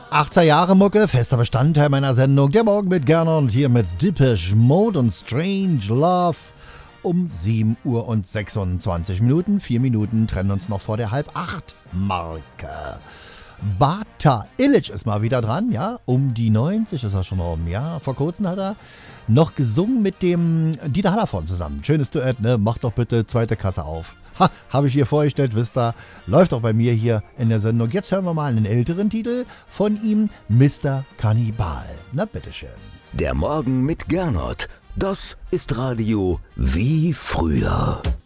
80er Jahre Mucke, fester Bestandteil meiner Sendung. Der Morgen mit Gernot und hier mit Depeche Mode und Strange Love. Um 7 Uhr und 26 Minuten. 4 Minuten trennen uns noch vor der 7:30-Marke. Bata Illich ist mal wieder dran, ja. Um die 90 ist er schon rum, ja. Vor kurzem hat er noch gesungen mit dem Dieter Hallervorden zusammen. Schönes Duett, ne? Macht doch bitte zweite Kasse auf. Ha, habe ich hier vorgestellt, wisst ihr. Läuft auch bei mir hier in der Sendung. Jetzt hören wir mal einen älteren Titel von ihm, Mr. Kannibal. Na, bitteschön. Der Morgen mit Gernot. Das ist Radio wie früher.